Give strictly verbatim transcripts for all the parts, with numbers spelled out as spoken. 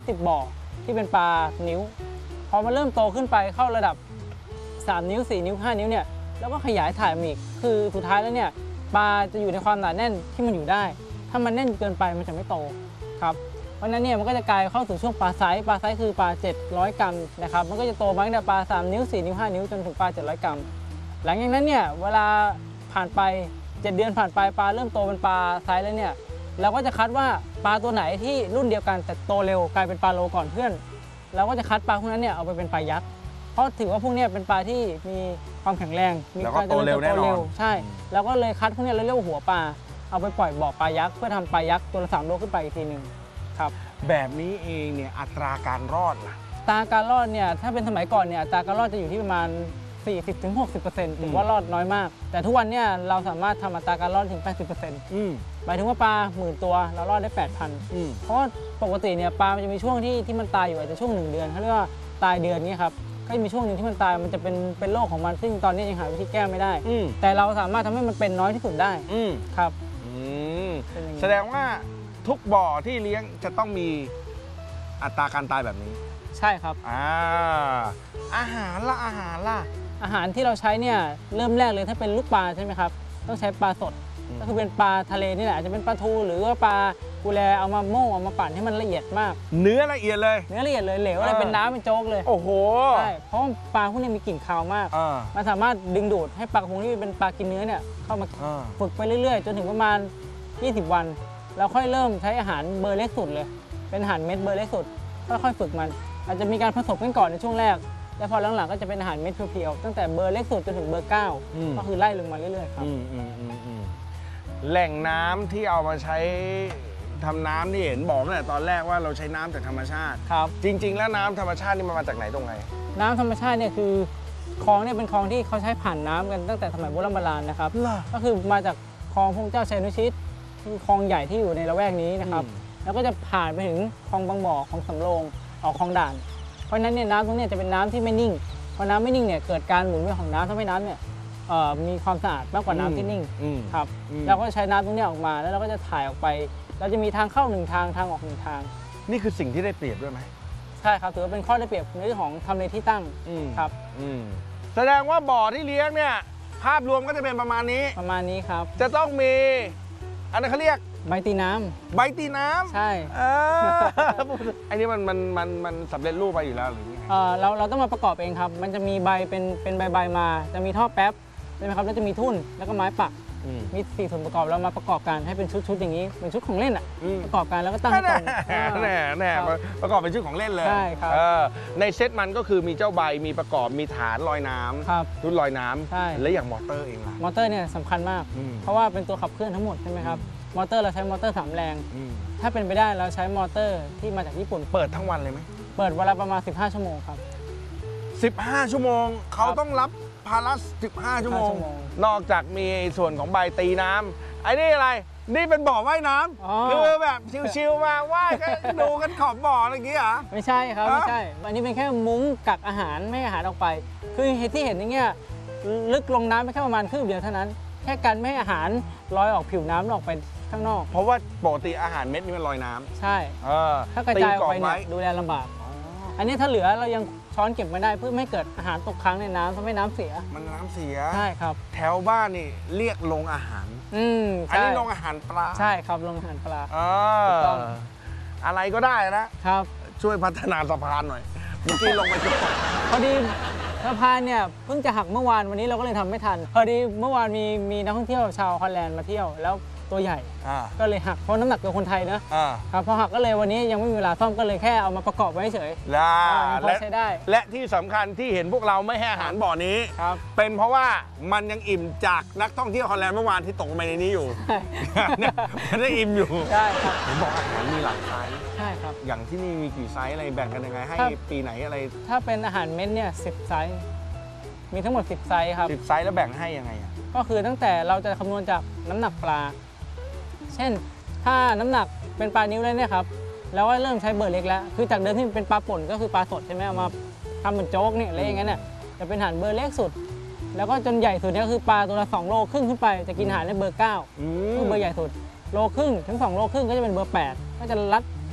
สิบบ่อที่เป็นปลานิ้วพอมันเริ่มโตขึ้นไปเข้าระดับสามนิ้วสี่นิ้วห้านิ้วเนี่ยแล้วก็ขยายถ่ายมาอีกคือสุดท้ายแล้วเนี่ยปลาจะอยู่ในความหนาแน่นที่มันอยู่ได้ถ้ามันแน่นเกินไปมันจะไม่โตครับเพราะนั้นเนี่ยมันก็จะกลายเข้าสู่ช่วงปลาไซส์ปลาไซส์คือปลาเจ็ดร้อยกรัมนะครับมันก็จะโตมาตั้งแต่ปลาสามนิ้วสี่นิ้วห้านิ้วจนถึงปลาเจ็ดร้อยกรัมหลังจากนั้นเนี่ยเวลาผ่านไปเจ็ดเดือนผ่านไปปลาเริ่มโตเป็นปลาไซส์แล้วเนี่ยเราก็จะคัดว่าปลาตัวไหนที่รุ่นเดียวกันแต่โตเร็วกลายเป็นปลาโลก่อนเพื่อนเราก็จะคัดปลาพวกนั้นเนี่ยเอาไปเป็นปลายักษ์เพราะถือว่าพวกนี้เป็นปลาที่มีความแข็งแรงมีการเจริญเติบโตเร็วใช่แล้วก็เลยคัดพวกนี้เราเรียกว่าหัวปลาเอาไปปล่อยบ่อปลายักษ์เพื่อทำปลายักษ์ตัวละสามโลขึ้นไปอีกทีหนึ่งครับแบบนี้เองเนี่ยอัตราการรอดล่ะอัตราการรอดเนี่ยถ้าเป็นสมัยก่อนเนี่ยอัตราการรอดจะอยู่ที่ประมาณ สี่สิบถึงหกสิบเปอร์เซ็นต์ ถือว่ารอดน้อยมากแต่ทุกวันเนี่ยเราสามารถทำอัตราการรอดถึง แปดสิบเปอร์เซ็นต์อืมหมายถึงว่าปลาหมื่นตัวเรารอดได้ แปดพันอืมเพราะว่าปกติเนี่ยปลามันจะมีช่วงที่ที่มันตายอยู่อาจจะช่วงหนึ่งเดือนเขาเรียกว่าตายเดือนนี้ครับก็จะมีช่วงหนึ่งที่มันตายมันจะเป็นเป็นโรคของมันซึ่งตอนนี้ยังหาวิธีแก้ไม่ได้แต่เราสามารถทำให้มันเป็นน้อยที่สุดได้ครับแสดงว่าทุกบ่อที่เลี้ยงจะต้องมีอัตราการตายแบบนี้ใช่ครับอ่าอาหารล่ะอาหารล่ะอาหารที่เราใช้เนี่ยเริ่มแรกเลยถ้าเป็นลูกปลาใช่ไหมครับต้องใช้ปลาสดก็คือเป็นปลาทะเลนี่แหละอาจจะเป็นปลาทูหรือว่าปลากุแลเอามาโม่เอามาปั่นให้มันละเอียดมากเนื้อละเอียดเลยเนื้อละเอียดเลยเหลวอะไรเป็นน้ำเป็นโจ๊กเลยโอ้โหใช่เพราะปลาพวกนี้มีกลิ่นคาวมากมันสามารถดึงดูดให้ปลากระพงที่เป็นปลากินเนื้อเนี่ยเข้ามาฝึกไปเรื่อยๆจนถึงประมาณยี่สิบวันเราค่อยเริ่มใช้อาหารเบอร์เล็กสุดเลยเป็นอาหารเม็ดเบอร์เล็กสุดค่อยๆฝึกมันอาจจะมีการผสมกันก่อนในช่วงแรกแล้วพอหลังๆก็จะเป็นอาหารเม็ดเพียวๆตั้งแต่เบอร์เล็กสุดจนถึงเบอร์เก้าก็คือไล่ลงมาเรื่อยๆครับแหล่งน้ำที่เอามาใช้ทำน้ำนี่เห็นบอกตั้งแต่ตอนแรกว่าเราใช้น้ำจากธรรมชาติครับจริงๆแล้วน้ำธรรมชาตินี่มันมาจากไหนตรงไหนน้ำธรรมชาติเนี่ยคือคลองเนี่ยเป็นคลองที่เขาใช้ผ่านน้ำกันตั้งแต่สมัยโบราณโบราณนะครับก็คือมาจากคลองพระเจ้าชัยนุชิตที่คลองใหญ่ที่อยู่ในละแวกนี้นะครับแล้วก็จะผ่านไปถึงคลองบางบ่อคลองสำโรงออกคลองด่านเพราะฉะนั้นเนี่ยน้ำตรงนี้จะเป็นน้ำที่ไม่นิ่งพอน้ำไม่นิ่งเนี่ยเกิดการหมุนเวียนของน้ำทำให้น้ำเนี่ยมีความสะอาดมากกว่าน้ำที่นิ่งครับเราก็ใช้น้ำตรงนี้ออกมาแล้วเราก็จะถ่ายออกไปเราจะมีทางเข้าหนึ่งทางทางออกหนึ่งทางนี่คือสิ่งที่ได้เปรียบด้วยไหมใช่ครับถือว่าเป็นข้อได้เปรียบในเรื่องของทำเลที่ตั้งครับแสดงว่าบ่อที่เลี้ยงเนี่ยภาพรวมก็จะเป็นประมาณนี้ประมาณนี้ครับจะต้องมีอันนั้นเขาเรียกใบตีน้ำใบตีน้ำใช่อันนี้มันมันมันมันสำเร็จรูปไปอยู่แล้วหรือไงเราเราต้องมาประกอบเองครับมันจะมีใบเป็นเป็นใบใบมาจะมีท่อแป๊บใช่ไหมครับแล้วจะมีทุ่นแล้วก็ไม้ปักมีสี่ส่วนประกอบแล้วมาประกอบกันให้เป็นชุดๆอย่างนี้เป็นชุดของเล่นอ่ะประกอบกันแล้วก็ตั้งตรงแน่แน่ประกอบเป็นชุดของเล่นเลยใช่ครับในเซตมันก็คือมีเจ้าใบมีประกอบมีฐานลอยน้ำรุ่นลอยน้ำและอย่างมอเตอร์เองล่ะมอเตอร์เนี่ยสำคัญมากเพราะว่าเป็นตัวขับเคลื่อนทั้งหมดใช่ไหมครับมอเตอร์เราใช้มอเตอร์สามแรงถ้าเป็นไปได้เราใช้มอเตอร์ที่มาจากญี่ปุ่นเปิดทั้งวันเลยไหมเปิดวันละประมาณสิบห้าชั่วโมงครับสิบห้าชั่วโมงเขาต้องรับภาระสิบห้าชั่วโมงนอกจากมีส่วนของใบตีน้ำไอ้นี่อะไรนี่เป็นบ่อว่ายน้ำคือแบบชิวๆมาว่ายก็ดูกันขอบบ่ออะไรอย่างเงี้ยไม่ใช่ครับไม่ใช่อันนี้เป็นแค่มุ้งกักอาหารไม่ให้อาหารออกไปคือที่เห็นอย่างเงี้ยลึกลงน้ำไปแค่ประมาณครึ่งเดียวเท่านั้นแค่กันไม่ให้อาหารลอยออกผิวน้ำออกไปข้างนอกเพราะว่าปกติอาหารเม็ดนี่มันลอยน้ำใช่ถ้ากระจายออกไปเนี่ยดูแลลำบากอันนี้ถ้าเหลือเรายังช้อนเก็บมาได้เพื่อไม่เกิดอาหารตกค้างในน้ำทำให้น้ำเสียมันน้ำเสียใช่ครับแถวบ้านนี่เรียกโรงอาหารอืมอันนี้โรงอาหารปลาใช่ครับโรงอาหารปลาถูกต้องอะไรก็ได้นะครับช่วยพัฒนาสะพานหน่อยเมื่อกี้ลงไปจุดพอดีสะพานเนี่ยเพิ่งจะหักเมื่อวานวันนี้เราก็เลยทำไม่ทันพอดีเมื่อวานมีมีนักท่องเที่ยวชาวฮอลแลนด์มาเที่ยวแล้วตัวใหญ่ก็เลยหักเพราะน้ำหนักตัวคนไทยนะครับพอหักก็เลยวันนี้ยังไม่มีเวลาซ่อมก็เลยแค่เอามาประกอบไว้เฉยและใช้ได้และที่สำคัญที่เห็นพวกเราไม่ให้อาหารบ่อนี้เป็นเพราะว่ามันยังอิ่มจากนักท่องเที่ยวฮอลแลนด์เมื่อวานที่ตกมาในนี้อยู่มันได้อิ่มอยู่ใช่ครับเห็นบอกอาหารมีหลากไซส์ใช่ครับอย่างที่นี่มีกี่ไซส์อะไรแบ่งกันยังไงให้ปีไหนอะไรถ้าเป็นอาหารเม็ดเนี่ยสิบไซส์มีทั้งหมดสิบไซส์ครับสิบไซส์แล้วแบ่งให้ยังไงก็คือตั้งแต่เราจะคำนวณจากน้ำหนักปลาเช่นถ้าน้ำหนักเป็นปลานิ้วแล้วเนี่ยครับแล้วก็เริ่มใช้เบอร์เล็กแล้วคือจากเดิมที่เป็นปลาป่นก็คือปลาสดใช่ไหมเอามาทำเหมือนโจ๊กเนี่ยอะไรอย่างเงี้ยเนี่ยจะเป็นอาหารเบอร์เล็กสุดแล้วก็จนใหญ่สุดเนี่ยก็คือปลาตัวละสองโลครึ่งขึ้นไปจะกินอาหารในเบอร์เก้าคือเบอร์ใหญ่สุดโลครึ่งถึงสองโลครึ่งก็จะเป็นเบอร์แปดก็จะรัด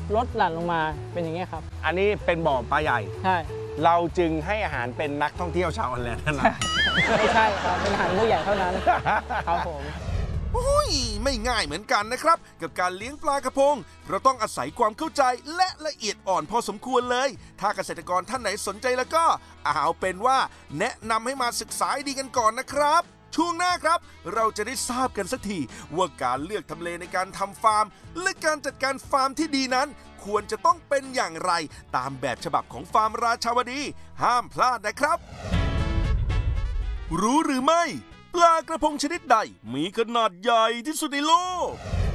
ลดหลั่นลงมาเป็นอย่างเงี้ยครับอันนี้เป็นบ่อปลาใหญ่ใช่เราจึงให้อาหารเป็นนักท่องเที่ยวชาวฮอลแลนด์เท่านั้นไม่ใช่ครับเป็นอาหารมื้อใหญ่เท่านั้นครับผมอุ้ยไม่ง่ายเหมือนกันนะครับ กับการเลี้ยงปลากระพงเราต้องอาศัยความเข้าใจและละเอียดอ่อนพอสมควรเลย ถ้าเกษตรกรท่านไหนสนใจแล้วก็เอาเป็นว่าแนะนำให้มาศึกษาให้ดีกันก่อนนะครับ ช่วงหน้าครับ เราจะได้ทราบกันสักทีว่าการเลือกทำเลในการทำฟาร์ม และการจัดการฟาร์มที่ดีนั้น ควรจะต้องเป็นอย่างไรตามแบบฉบับของฟาร์มราชาวดี ห้ามพลาดนะครับ รู้หรือไม่ ปลากระพงชนิดใดมีขนาดใหญ่ที่สุดในโลก